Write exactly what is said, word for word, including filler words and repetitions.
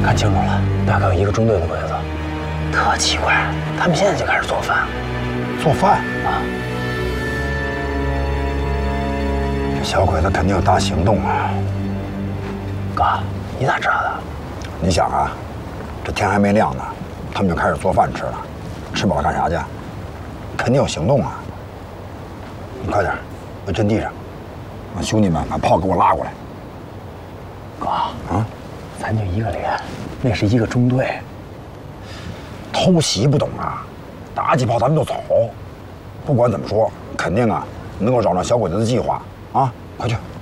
看清楚了，大概有一个中队的鬼子，特奇怪，他们现在就开始做饭。 做饭啊！ 这小鬼子肯定有大行动啊！ 哥，你咋知道的？ 你想啊，这天还没亮呢，他们就开始做饭吃了，吃饱了干啥去？肯定有行动啊！你快点，把阵地上，让兄弟们把炮给我拉过来。 哥啊，咱就一个连，那是一个中队。 偷袭不懂啊，打几炮咱们就走。不管怎么说，肯定啊能够找到小鬼子的计划啊！快去。